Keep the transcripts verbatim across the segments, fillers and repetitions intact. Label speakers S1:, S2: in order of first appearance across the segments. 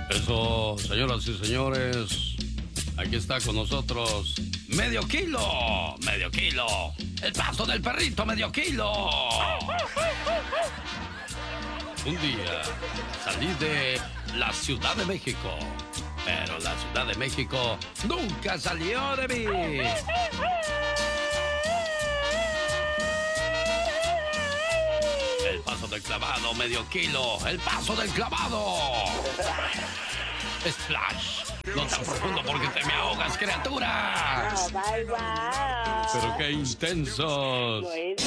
S1: Eso, señoras y señores, aquí está con nosotros medio kilo, medio kilo, el paso del perrito, medio kilo. Un día salí de la Ciudad de México, pero la Ciudad de México nunca salió de mí. El paso del clavado, medio kilo, el paso del clavado. Splash. No tan profundo porque te me ahogas, criatura.
S2: Oh, bye, bye.
S1: Pero qué intensos.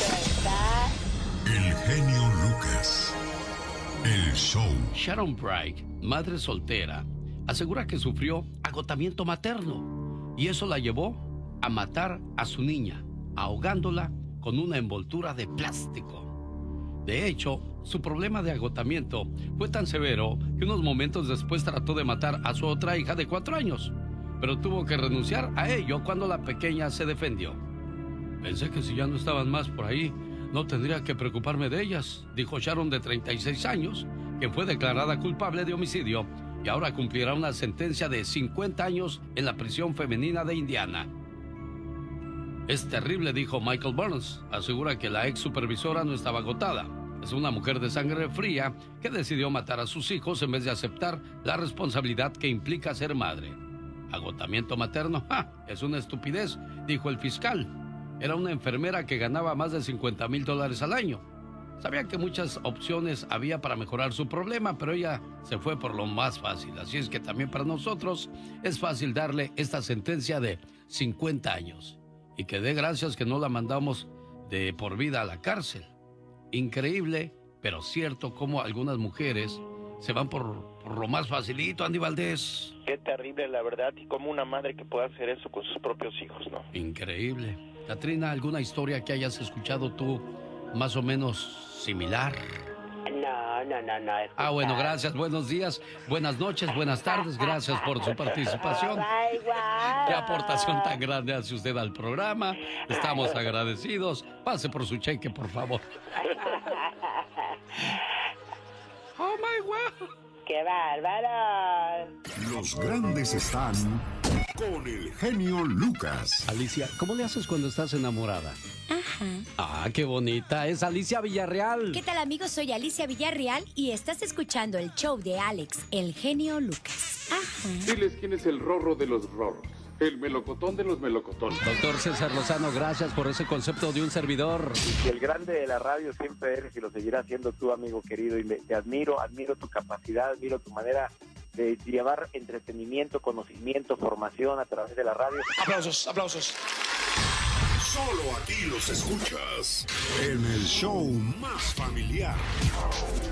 S3: El genio Lucas. El show.
S1: Sharon Bright, madre soltera, asegura que sufrió agotamiento materno y eso la llevó a matar a su niña, ahogándola con una envoltura de plástico. De hecho, su problema de agotamiento fue tan severo que unos momentos después trató de matar a su otra hija de cuatro años, pero tuvo que renunciar a ello cuando la pequeña se defendió. Pensé que si ya no estaban más por ahí, no tendría que preocuparme de ellas, dijo Sharon, de treinta y seis años, que fue declarada culpable de homicidio y ahora cumplirá una sentencia de cincuenta años en la prisión femenina de Indiana. Es terrible, dijo Michael Burns. Asegura que la ex supervisora no estaba agotada. Es una mujer de sangre fría que decidió matar a sus hijos en vez de aceptar la responsabilidad que implica ser madre. Agotamiento materno, ¡ja! Es una estupidez, dijo el fiscal. Era una enfermera que ganaba más de cincuenta mil dólares al año. Sabía que muchas opciones había para mejorar su problema, pero ella se fue por lo más fácil. Así es que también para nosotros es fácil darle esta sentencia de cincuenta años. Y que dé gracias que no la mandamos de por vida a la cárcel. Increíble, pero cierto cómo algunas mujeres se van por, por lo más facilito, Andy Valdés.
S4: Qué terrible, la verdad, y como una madre que pueda hacer eso con sus propios hijos, ¿no?
S1: Increíble. Katrina, ¿alguna historia que hayas escuchado tú más o menos similar?
S2: No, no, no, no.
S1: Ah, bueno, gracias. Buenos días, buenas noches, buenas tardes. Gracias por su participación.
S2: Bye, bye.
S1: Qué aportación tan grande hace usted al programa. Estamos agradecidos. Pase por su cheque, por favor. Oh, my God.
S2: ¡Qué bárbaro!
S3: Los grandes están con el genio Lucas.
S1: Alicia, ¿cómo le haces cuando estás enamorada?
S5: Ajá.
S1: Ah, qué bonita. Es Alicia Villarreal.
S5: ¿Qué tal, amigos? Soy Alicia Villarreal y estás escuchando el show de Alex, el genio Lucas. Ajá.
S6: Diles quién es el rorro de los rorros. El melocotón de los melocotones.
S1: Doctor César Lozano, gracias por ese concepto de un servidor.
S4: Y el grande de la radio siempre eres y lo seguirás siendo tú, amigo querido. Y me, te admiro, admiro tu capacidad, admiro tu manera de llevar entretenimiento, conocimiento, formación a través de la radio.
S7: Aplausos, aplausos.
S3: Solo aquí los escuchas en el show más familiar.